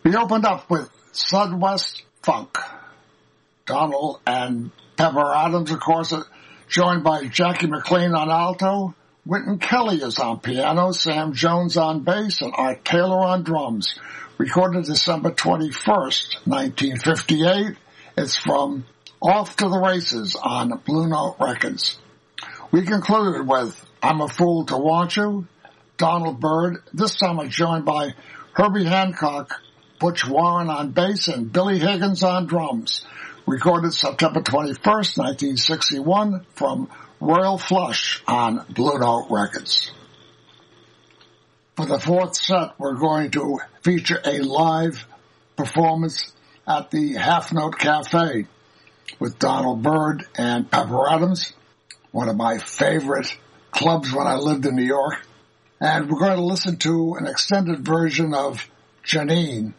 We opened up with Southwest Funk. Donald and Pepper Adams, of course, joined by Jackie McLean on alto. Wynton Kelly is on piano, Sam Jones on bass, and Art Taylor on drums. Recorded December 21st, 1958. It's from Off to the Races on Blue Note Records. We concluded with I'm a Fool to Want You, Donald Byrd, this summer joined by Herbie Hancock, Butch Warren on bass, and Billy Higgins on drums. Recorded September 21st, 1961 from Royal Flush on Blue Note Records. For the fourth set, we're going to feature a live performance at the Half Note Cafe with Donald Byrd and Pepper Adams, one of my favorite clubs when I lived in New York. And we're going to listen to an extended version of Janine.